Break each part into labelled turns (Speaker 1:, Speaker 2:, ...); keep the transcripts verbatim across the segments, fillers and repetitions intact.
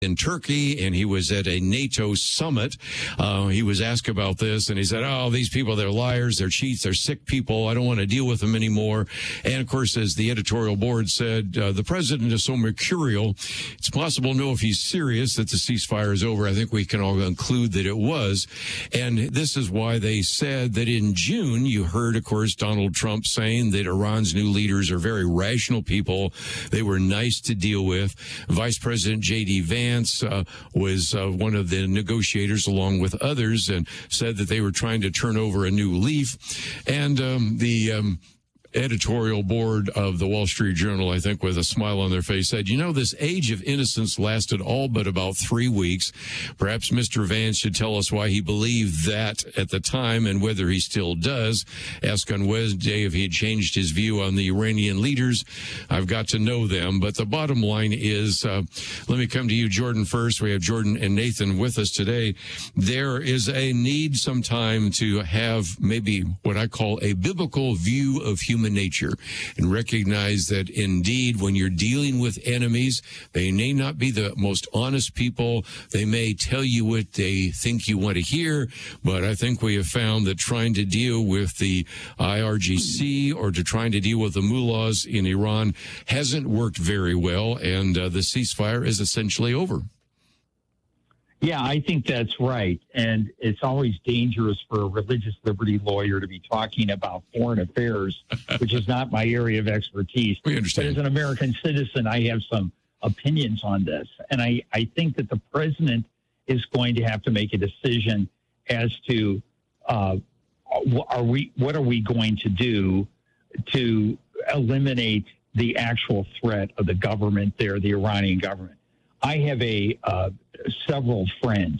Speaker 1: in Turkey, and he was at a NATO summit. Uh, he was asked about this, and he said, oh, these people, they're liars, they're cheats, they're sick people. I don't want to deal with them anymore. And, of course, as the editorial board said, uh, the president is so mercurial, it's possible to know if he's serious that the ceasefire is over. I think we can all conclude that it was. And this is why they said that in June, you heard, of course, Donald Trump saying that Iran's new leaders are very rational people. They were nice to deal with. Vice President J D Vance Uh, was uh, one of the negotiators along with others and said that they were trying to turn over a new leaf. And um, the um, editorial board of the Wall Street Journal, I think with a smile on their face, said, you know, this age of innocence lasted all but about three weeks. Perhaps Mister Vance should tell us why he believed that at the time and whether he still does. Asked on Wednesday if he had changed his view on the Iranian leaders. I've got to know them. But the bottom line is, uh, let me come to you, Jordan, first. We have Jordan and Nathan with us today. There is a need sometime to have maybe what I call a biblical view of human nature and recognize that indeed when you're dealing with enemies, they may not be the most honest people. They may tell you what they think you want to hear, but I think we have found that trying to deal with the I R G C or to trying to deal with the mullahs in Iran hasn't worked very well, and uh, the ceasefire is essentially over.
Speaker 2: Yeah, I think that's right. And it's always dangerous for a religious liberty lawyer to be talking about foreign affairs, which is not my area of expertise.
Speaker 1: We understand.
Speaker 2: But as an American citizen, I have some opinions on this. And I, I think that the president is going to have to make a decision as to uh, are we what are we going to do to eliminate the actual threat of the government there, the Iranian government. I have a uh, several friends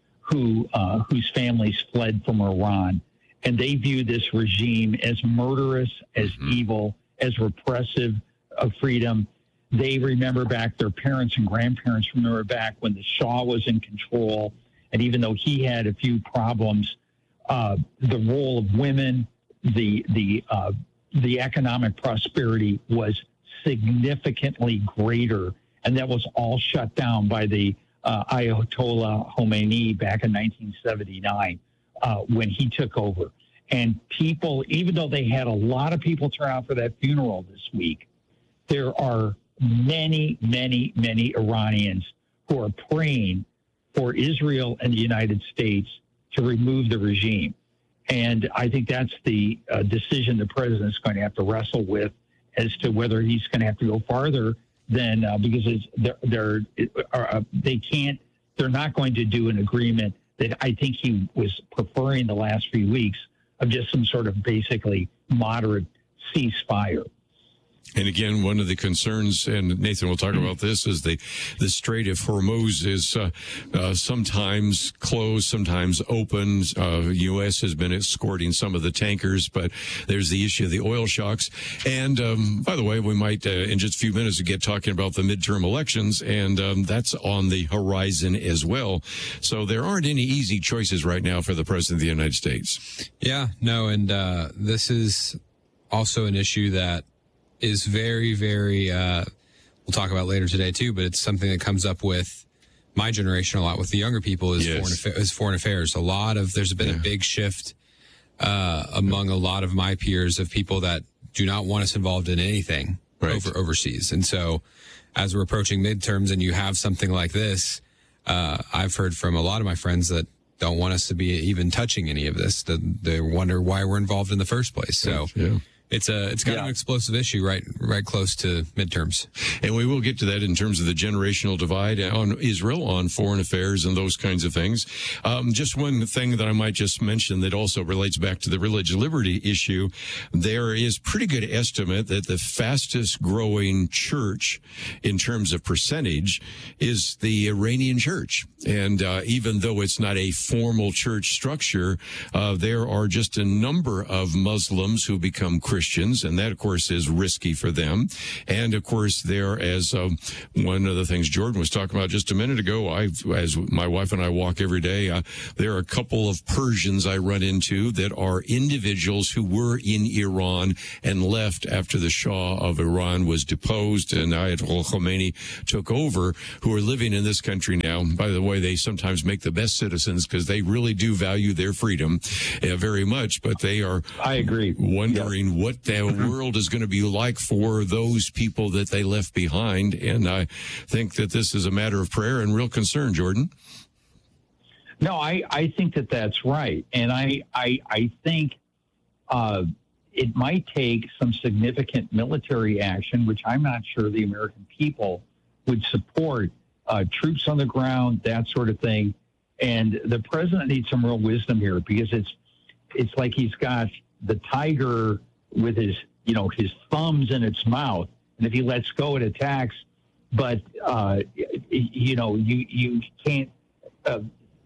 Speaker 2: who uh, whose families fled from Iran, and they view this regime as murderous, as mm-hmm. evil, as repressive of freedom. They remember back, their parents and grandparents remember back when the Shah was in control, and even though he had a few problems, uh, the role of women, the the uh, the economic prosperity was significantly greater. And that was all shut down by the uh, Ayatollah Khomeini back in nineteen seventy-nine uh, when he took over. And people, even though they had a lot of people turn out for that funeral this week, there are many, many, many Iranians who are praying for Israel and the United States to remove the regime. And I think that's the uh, decision the president is going to have to wrestle with as to whether he's going to have to go farther. Then, uh, because it's, they're, they're uh, they can't, they're not going to do an agreement that I think he was preferring the last few weeks of just some sort of basically moderate ceasefire.
Speaker 1: And again, one of the concerns, and Nathan will talk about this, is the, the Strait of Hormuz is uh, uh, sometimes closed, sometimes open. Uh, U S has been escorting some of the tankers, but there's the issue of the oil shocks. And um, by the way, we might, uh, in just a few minutes, get talking about the midterm elections, and um, that's on the horizon as well. So there aren't any easy choices right now for the President of the United States.
Speaker 3: Yeah, no, and uh, this is also an issue that is very, very, uh, we'll talk about later today too, but it's something that comes up with my generation a lot with the younger people is, yes. foreign, affa- is foreign affairs. A lot of, there's been yeah. a big shift uh, among a lot of my peers of people that do not want us involved in anything right. over overseas. And so as we're approaching midterms and you have something like this, uh, I've heard from a lot of my friends that don't want us to be even touching any of this. They, they wonder why we're involved in the first place. So yeah. It's a it's kind yeah. of an explosive issue right right close to midterms.
Speaker 1: And we will get to that in terms of the generational divide on Israel, on foreign affairs and those kinds of things. Um, just one thing that I might just mention that also relates back to the religious liberty issue. There is pretty good estimate that the fastest growing church in terms of percentage is the Iranian church. And uh, even though it's not a formal church structure, uh, there are just a number of Muslims who become Christians Christians, and that, of course, is risky for them. And, of course, there, as um, one of the things Jordan was talking about just a minute ago, I, as my wife and I walk every day, uh, there are a couple of Persians I run into that are individuals who were in Iran and left after the Shah of Iran was deposed and Ayatollah Khomeini took over, who are living in this country now. By the way, they sometimes make the best citizens because they really do value their freedom uh, very much, but they are
Speaker 2: I agree.
Speaker 1: wondering
Speaker 2: Yep.
Speaker 1: what the world is going to be like for those people that they left behind. And I think that this is a matter of prayer and real concern, Jordan.
Speaker 2: No, I, I think that that's right. And I, I, I think uh, it might take some significant military action, which I'm not sure the American people would support, uh, troops on the ground, that sort of thing. And the president needs some real wisdom here, because it's it's like he's got the tiger with his, you know, his thumbs in its mouth. And if he lets go, it attacks. But, uh, you know, you, you can't, uh,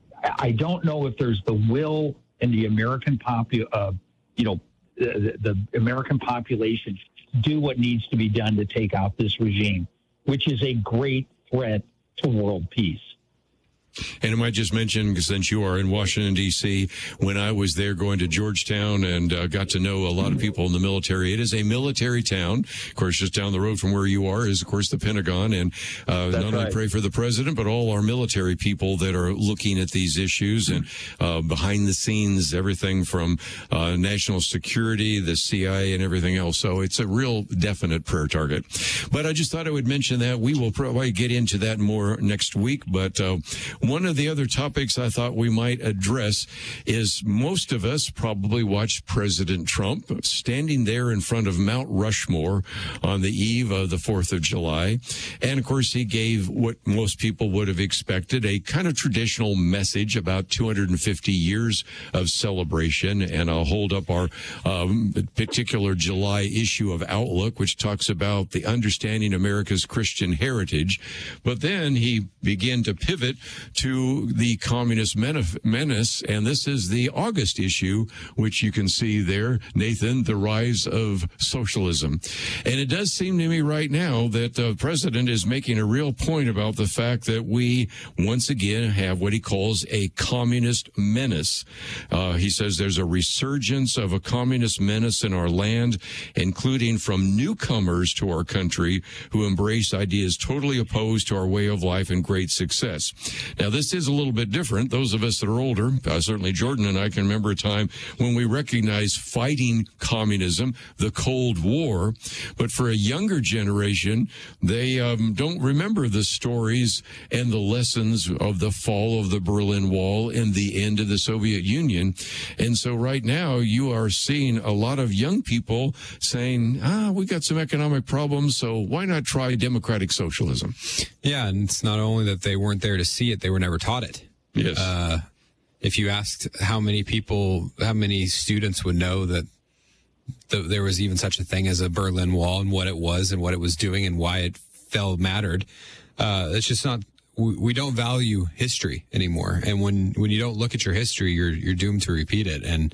Speaker 2: I don't know if there's the will in the American popu, uh, you know, the, the American population to do what needs to be done to take out this regime, which is a great threat to world peace.
Speaker 1: And I might just mention, since you are in Washington, D C, when I was there going to Georgetown and uh, got to know a lot of people in the military, it is a military town. Of course, just down the road from where you are is, of course, the Pentagon. And uh, not only
Speaker 2: right.
Speaker 1: pray for the president, but all our military people that are looking at these issues and uh, behind the scenes, everything from uh, national security, the C I A, and everything else. So it's a real definite prayer target. But I just thought I would mention that. We will probably get into that more next week. But uh, one of the other topics I thought we might address is most of us probably watched President Trump standing there in front of Mount Rushmore on the eve of the fourth of July. And, of course, he gave what most people would have expected, a kind of traditional message about two hundred fifty years of celebration. And I'll hold up our um, particular July issue of Outlook, which talks about the understanding America's Christian heritage. But then he began to pivot to the communist menace, and this is the August issue, which you can see there, Nathan, the rise of socialism. And it does seem to me right now that the president is making a real point about the fact that we once again have what he calls a communist menace. Uh, he says there's a resurgence of a communist menace in our land, including from newcomers to our country who embrace ideas totally opposed to our way of life and great success. Now, this is a little bit different. Those of us that are older, uh, certainly Jordan and I can remember a time when we recognized fighting communism, the Cold War. But for a younger generation, they um, don't remember the stories and the lessons of the fall of the Berlin Wall and the end of the Soviet Union. And so right now you are seeing a lot of young people saying, ah, we got some economic problems, so why not try democratic socialism?
Speaker 3: Yeah, and it's not only that they weren't there to see it, they were never taught it.
Speaker 1: Yes.
Speaker 3: Uh, if you asked how many people, how many students would know that th- there was even such a thing as a Berlin Wall and what it was and what it was doing and why it fell mattered, uh, it's just not, we, we don't value history anymore. And when, when you don't look at your history, you're, you're doomed to repeat it. And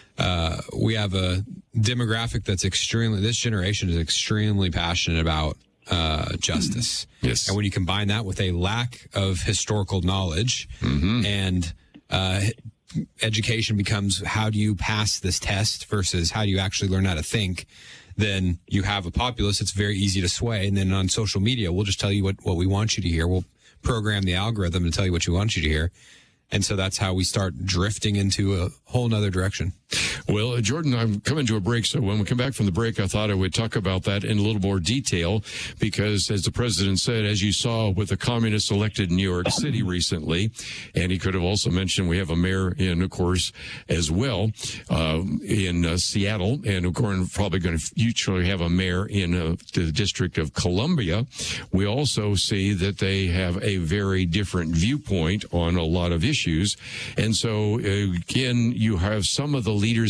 Speaker 3: uh, we have a demographic that's extremely, this generation is extremely passionate about uh, justice.
Speaker 1: Yes.
Speaker 3: And when you combine that with a lack of historical knowledge
Speaker 1: Mm-hmm.
Speaker 3: and uh, education becomes how do you pass this test versus how do you actually learn how to think, then you have a populace that's very easy to sway. And then on social media, we'll just tell you what, what we want you to hear. We'll program the algorithm to tell you what you want you to hear. And so that's how we start drifting into a whole nother direction.
Speaker 1: Well, uh, Jordan, I'm coming to a break, so when we come back from the break, I thought I would talk about that in a little more detail, because as the president said, as you saw with the communists elected in New York City recently, and he could have also mentioned we have a mayor in, of course, as well, uh, in uh, Seattle, and of course, probably going to futurely have a mayor in uh, the District of Columbia. We also see that they have a very different viewpoint on a lot of issues. And so, uh, again, you have some of the leaders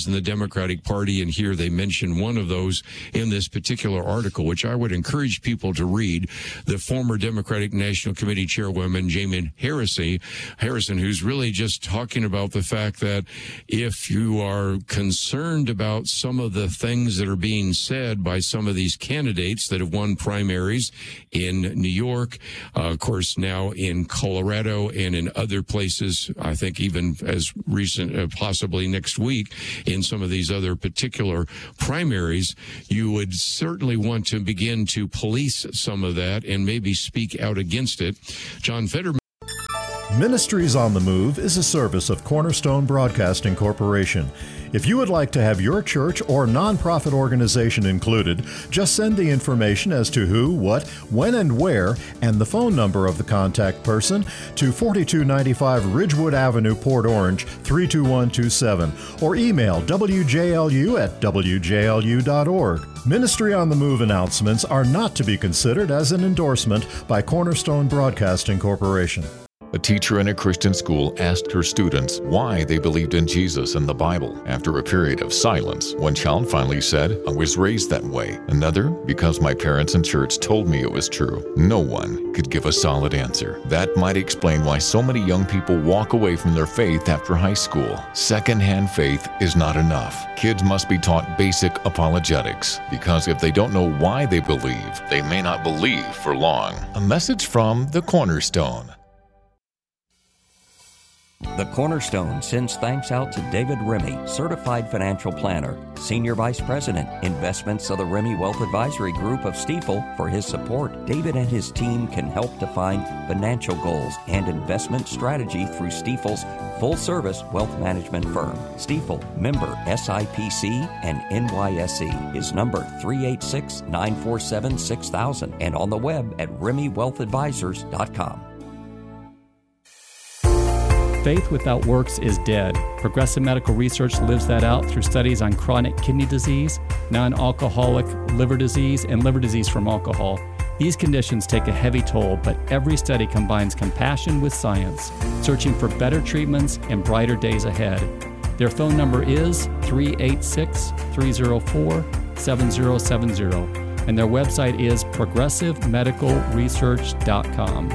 Speaker 1: in the Democratic Party, and here they mention one of those in this particular article, which I would encourage people to read. The former Democratic National Committee Chairwoman, Jamie Harrison, Harrison, who's really just talking about the fact that if you are concerned about some of the things that are being said by some of these candidates that have won primaries in New York, uh, of course, now in Colorado and in other places, I think even as recent, uh, possibly next week, in some of these other particular primaries, you would certainly want to begin to police some of that and maybe speak out against it. John Fetterman.
Speaker 4: Ministries on the Move is a service of Cornerstone Broadcasting Corporation. If you would like to have your church or nonprofit organization included, just send the information as to who, what, when, and where, and the phone number of the contact person to forty-two ninety-five Ridgewood Avenue, Port Orange, three two one two seven, or email w j l u at w j l u dot org. Ministry on the Move announcements are not to be considered as an endorsement by Cornerstone Broadcasting Corporation.
Speaker 5: A teacher in a Christian school asked her students why they believed in Jesus and the Bible. After a period of silence, one child finally said, "I was raised that way." Another, "Because my parents and church told me it was true." No one could give a solid answer. That might explain why so many young people walk away from their faith after high school. Secondhand faith is not enough. Kids must be taught basic apologetics, because if they don't know why they believe, they may not believe for long. A message from the Cornerstone.
Speaker 6: The Cornerstone sends thanks out to David Remy, Certified Financial Planner, Senior Vice President, Investments of the Remy Wealth Advisory Group of Stifel, for his support. David and his team can help define financial goals and investment strategy through Stifel's full-service wealth management firm. Stifel, member S I P C and N Y S E, is number three eight six, nine four seven, six thousand and on the web at remy wealth advisors dot com.
Speaker 7: Faith without works is dead. Progressive Medical Research lives that out through studies on chronic kidney disease, non-alcoholic liver disease, and liver disease from alcohol. These conditions take a heavy toll, but every study combines compassion with science, searching for better treatments and brighter days ahead. Their phone number is three eight six, three zero four, seven zero seven zero, and their website is progressive medical research dot com.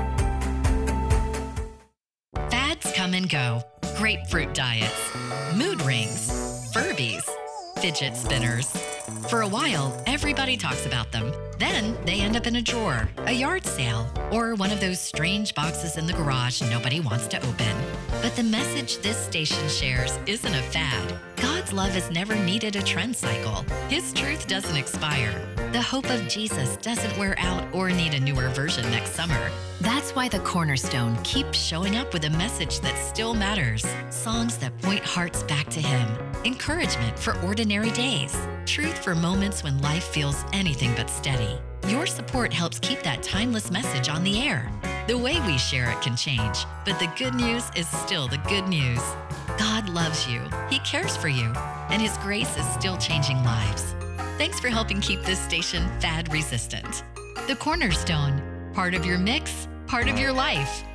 Speaker 8: Come and go. Grapefruit diets, mood rings, Furbies, fidget spinners. For a while, everybody talks about them. Then they end up in a drawer, a yard sale, or one of those strange boxes in the garage nobody wants to open. But the message this station shares isn't a fad. God's love has never needed a trend cycle. His truth doesn't expire. The hope of Jesus doesn't wear out or need a newer version next summer. That's why the Cornerstone keeps showing up with a message that still matters. Songs that point hearts back to Him. Encouragement for ordinary days. Truth for moments when life feels anything but steady. Your support helps keep that timeless message on the air. The way we share it can change, but the good news is still the good news. God loves you, He cares for you, and His grace is still changing lives. Thanks for helping keep this station fad resistant. The Cornerstone, part of your mix, part of your life.